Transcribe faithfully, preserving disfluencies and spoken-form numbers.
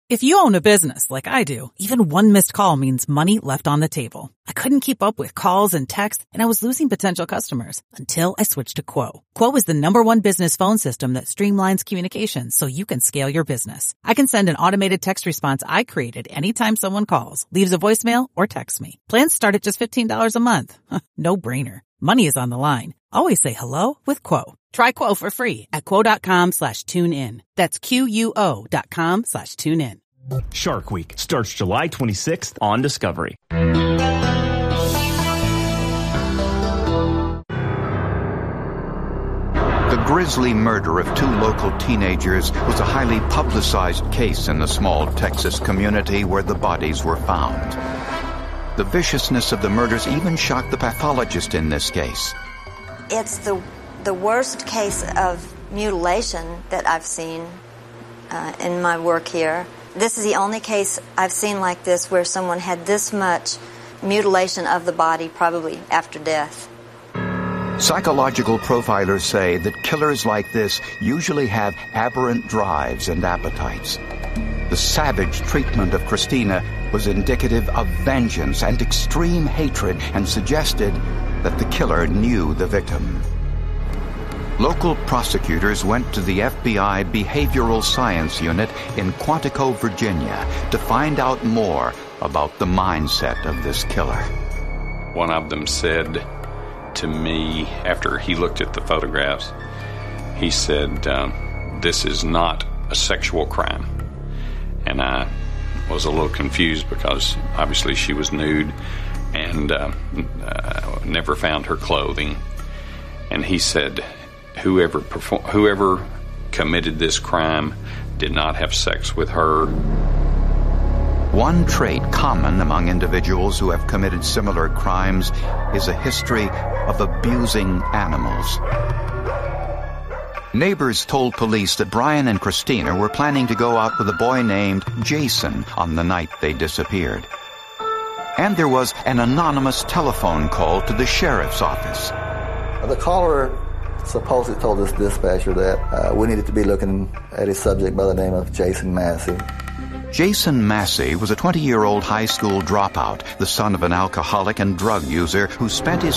If you own a business like I do, even one missed call means money left on the table. I couldn't keep up with calls and texts, and I was losing potential customers until I switched to Quo. Quo is the number one business phone system that streamlines communications so you can scale your business. I can send an automated text response I created anytime someone calls, leaves a voicemail, or texts me. Plans start at just fifteen dollars a month. No brainer. Money is on the line. Always say hello with Quo. Try Quo for free at quo.com slash tune in. That's Q-U-O dot com slash tune in. Shark Week starts July twenty-sixth on Discovery. The grisly murder of two local teenagers was a highly publicized case in the small Texas community where the bodies were found. The viciousness of the murders even shocked the pathologist in this case. It's the the worst case of mutilation that I've seen uh, in my work here. This is the only case I've seen like this where someone had this much mutilation of the body, probably after death. Psychological profilers say that killers like this usually have aberrant drives and appetites. The savage treatment of Christina was indicative of vengeance and extreme hatred and suggested that the killer knew the victim. Local prosecutors went to the F B I Behavioral Science Unit in Quantico, Virginia, to find out more about the mindset of this killer. One of them said to me, after he looked at the photographs, he said, um, this is not a sexual crime. And I was a little confused because obviously she was nude and uh, uh, never found her clothing. And he said, whoever perform- whoever committed this crime did not have sex with her. One trait common among individuals who have committed similar crimes is a history of abusing animals. Neighbors told police that Brian and Christina were planning to go out with a boy named Jason on the night they disappeared. And there was an anonymous telephone call to the sheriff's office. The caller supposedly told this dispatcher that uh, we needed to be looking at a subject by the name of Jason Massey. Jason Massey was a twenty-year-old high school dropout, the son of an alcoholic and drug user who spent his